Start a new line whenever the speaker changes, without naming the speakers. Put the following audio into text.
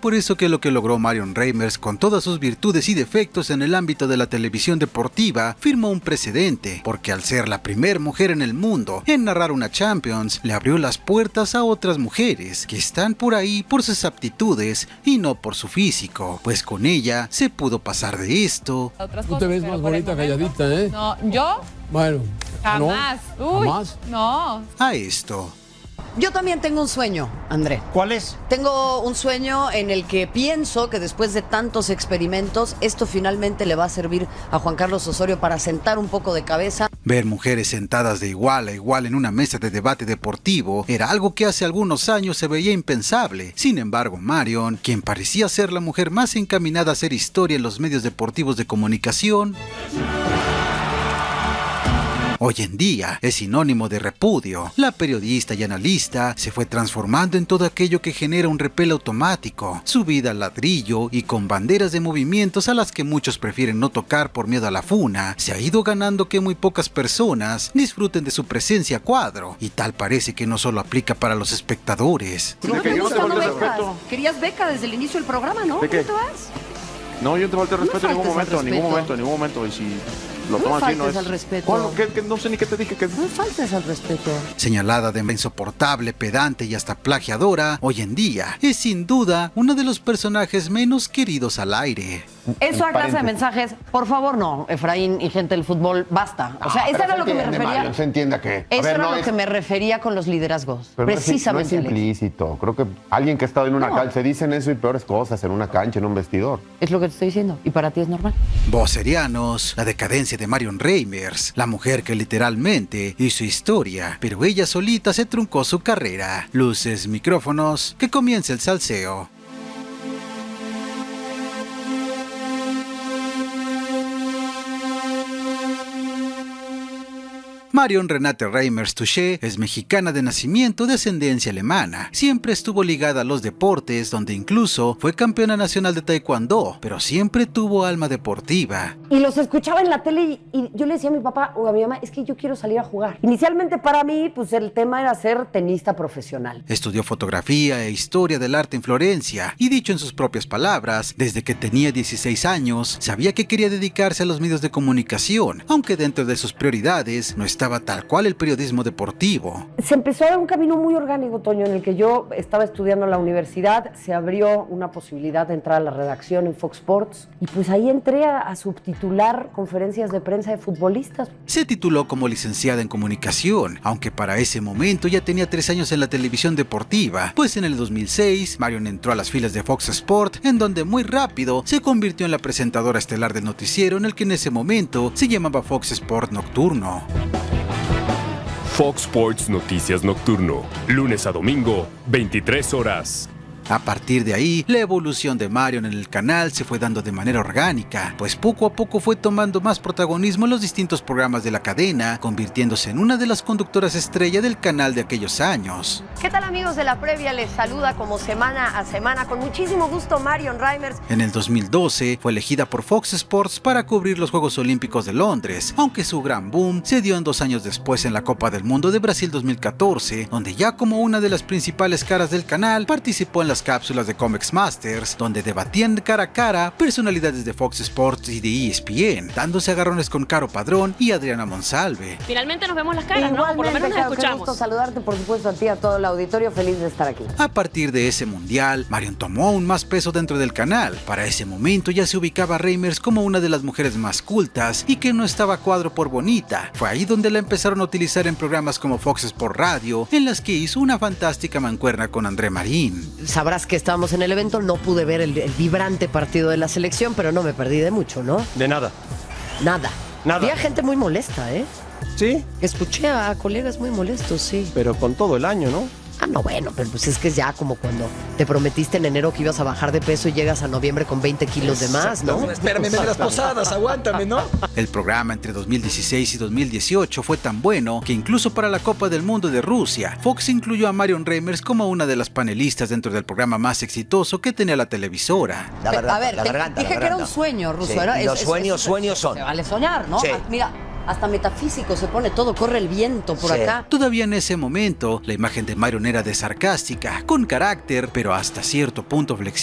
por eso que lo que logró Marion Reimers, con todas sus virtudes y defectos en el ámbito de la televisión deportiva, firmó un precedente, porque al ser la primera mujer en el mundo en narrar una Champions, le abrió las puertas a otras mujeres que están por ahí por sus aptitudes y no por su físico, pues con ella se pudo pasar de esto.
Tú te ves más bonita calladita, ¿eh?
No, ¿yo?
Bueno,
Jamás.
¿no?
Uy,
¿Jamás?
no.
A esto.
Yo también tengo un sueño, André.
¿Cuál es?
Tengo un sueño en el que pienso que después de tantos experimentos, esto finalmente le va a servir a Juan Carlos Osorio para sentar un poco de cabeza.
Ver mujeres sentadas de igual a igual en una mesa de debate deportivo era algo que hace algunos años se veía impensable. Sin embargo, Marion, quien parecía ser la mujer más encaminada a hacer historia en los medios deportivos de comunicación, hoy en día es sinónimo de repudio. La periodista y analista se fue transformando en todo aquello que genera un repel automático, subida al ladrillo y con banderas de movimientos a las que muchos prefieren no tocar por miedo a la funa. Se ha ido ganando que muy pocas personas disfruten de su presencia a cuadro, y tal parece que no solo aplica para los espectadores.
Si no te gusta, no becas. Querías beca desde el inicio del programa, ¿no?
¿De qué?
¿Cómo te vas?
No, yo no te falté el respeto en ningún
faltes al
momento, en ningún momento. Y si lo tomas así, no es...
al respeto.
¿Cuál? ¿Qué? No sé ni qué te dije. Que...
No faltes al respeto.
Señalada de insoportable, pedante y hasta plagiadora, hoy en día es sin duda uno de los personajes menos queridos al aire.
Esa clase de mensajes, por favor, no, Efraín y gente del fútbol, basta. O sea, eso era lo que me refería.
Mario, se entienda que...
Eso era lo que me refería con los liderazgos.
Pero
precisamente.
No es implícito. Creo que alguien que ha estado en una cancha, se dicen eso y peores cosas en una cancha, en un vestidor.
Es lo que te estoy diciendo. Y para ti es normal.
Vocerianos, la decadencia de Marion Reimers, la mujer que literalmente hizo historia, pero ella solita se truncó su carrera. Luces, micrófonos, que comience el salseo. Marion Renate Reimers Touché es mexicana de nacimiento de ascendencia alemana. Siempre estuvo ligada a los deportes, donde incluso fue campeona nacional de taekwondo, pero siempre tuvo alma deportiva.
Y los escuchaba en la tele y yo le decía a mi papá o a mi mamá, es que yo quiero salir a jugar. Inicialmente para mí, pues el tema era ser tenista profesional.
Estudió fotografía e historia del arte en Florencia y, dicho en sus propias palabras, desde que tenía 16 años, sabía que quería dedicarse a los medios de comunicación, aunque dentro de sus prioridades no estaba tal cual el periodismo deportivo.
Se empezó a dar un camino muy orgánico, Toño, en el que yo estaba estudiando en la universidad, se abrió una posibilidad de entrar a la redacción en Fox Sports y pues ahí entré a subtitular conferencias de prensa de futbolistas.
Se tituló como licenciada en comunicación, aunque para ese momento ya tenía 3 años en la televisión deportiva, pues en el 2006 Marion entró a las filas de Fox Sports, en donde muy rápido se convirtió en la presentadora estelar del noticiero en el que en ese momento se llamaba Fox Sports Nocturno.
Fox Sports Noticias Nocturno, lunes a domingo, 23 horas.
A partir de ahí, la evolución de Marion en el canal se fue dando de manera orgánica, pues poco a poco fue tomando más protagonismo en los distintos programas de la cadena, convirtiéndose en una de las conductoras estrella del canal de aquellos años.
¿Qué tal, amigos de La Previa? Les saluda como semana a semana con muchísimo gusto Marion Reimers.
En el 2012 fue elegida por Fox Sports para cubrir los Juegos Olímpicos de Londres, aunque su gran boom se dio en 2 años después en la Copa del Mundo de Brasil 2014, donde ya como una de las principales caras del canal participó en las cápsulas de Comex Masters, donde debatían cara a cara personalidades de Fox Sports y de ESPN, dándose agarrones con Caro Padrón y Adriana Monsalve.
Finalmente nos vemos las caras, ¿no? Por lo menos nos escuchamos.
Qué gusto saludarte, por supuesto, a ti, a todo el auditorio, feliz de estar aquí.
A partir de ese mundial, Marion tomó aún más peso dentro del canal. Para ese momento ya se ubicaba a Reimers como una de las mujeres más cultas y que no estaba a cuadro por bonita. Fue ahí donde la empezaron a utilizar en programas como Fox Sports Radio, en las que hizo una fantástica mancuerna con André Marín.
Sabrás que estábamos en el evento, no pude ver el vibrante partido de la selección, pero no me perdí de mucho, ¿no?
De nada.
Nada.
Nada.
Había gente muy molesta, ¿eh?
¿Sí?
Escuché a colegas muy molestos, sí.
Pero con todo el año, ¿no?
Ah, no, bueno, pero pues es que es ya como cuando te prometiste en enero que ibas a bajar de peso y llegas a noviembre con 20 kilos de más, ¿no?
Espérame de las posadas, aguántame, ¿no?
El programa entre 2016 y 2018 fue tan bueno que incluso para la Copa del Mundo de Rusia, Fox incluyó a Marion Reimers como una de las panelistas dentro del programa más exitoso que tenía la televisora.
Dije que era un sueño, Ruso.
Sí,
Era,
los sueños son.
Se vale soñar, ¿no?
Sí.
Mira, hasta metafísico se pone todo, corre el viento por
Sí.
acá.
Todavía en ese momento, la imagen de Marion era de sarcástica, con carácter, pero hasta cierto punto flexible.